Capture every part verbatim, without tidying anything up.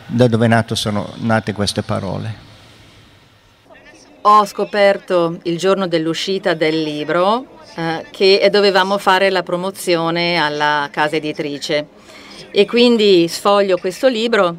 da dove è nato, sono nate queste parole? Ho scoperto il giorno dell'uscita del libro eh, che dovevamo fare la promozione alla casa editrice e quindi sfoglio questo libro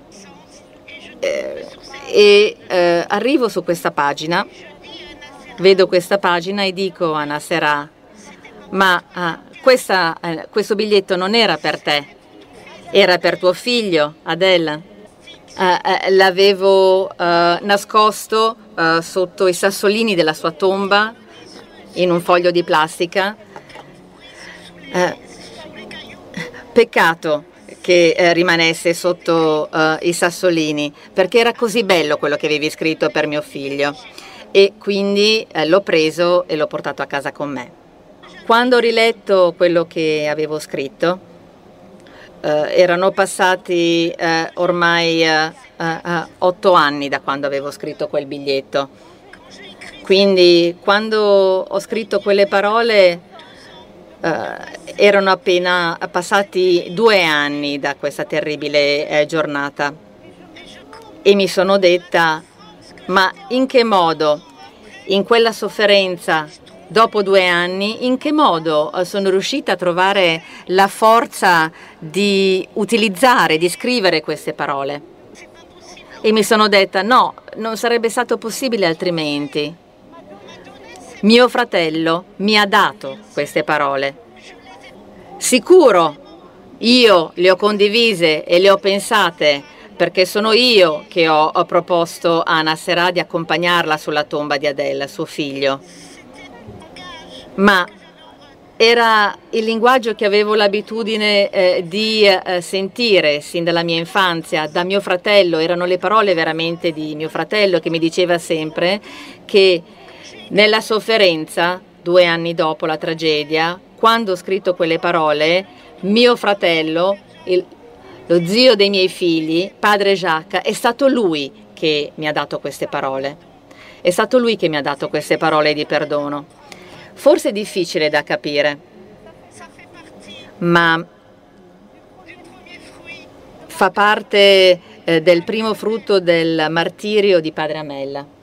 eh, e eh, arrivo su questa pagina, vedo questa pagina e dico a Nasserà: ma ah, questa, eh, questo biglietto non era per te, era per tuo figlio, Adel. Eh, eh, l'avevo eh, nascosto eh, sotto i sassolini della sua tomba in un foglio di plastica. Eh, peccato che eh, rimanesse sotto eh, i sassolini, perché era così bello quello che avevi scritto per mio figlio, e quindi eh, l'ho preso e l'ho portato a casa con me. Quando ho riletto quello che avevo scritto, eh, erano passati eh, ormai eh, eh, otto anni da quando avevo scritto quel biglietto. Quindi quando ho scritto quelle parole eh, erano appena passati due anni da questa terribile eh, giornata e mi sono detta: ma in che modo, in quella sofferenza, dopo due anni, in che modo sono riuscita a trovare la forza di utilizzare, di scrivere queste parole? E mi sono detta: no, non sarebbe stato possibile altrimenti. Mio fratello mi ha dato queste parole. Sicuro io le ho condivise e le ho pensate perché sono io che ho, ho proposto a Nasserà di accompagnarla sulla tomba di Adel, suo figlio. Ma era il linguaggio che avevo l'abitudine eh, di eh, sentire sin dalla mia infanzia, da mio fratello. Erano le parole veramente di mio fratello che mi diceva sempre che nella sofferenza, due anni dopo la tragedia, quando ho scritto quelle parole, mio fratello, il, lo zio dei miei figli, padre Jacques, è stato lui che mi ha dato queste parole. È stato lui che mi ha dato queste parole di perdono. Forse è difficile da capire, ma fa parte eh, del primo frutto del martirio di padre Amella.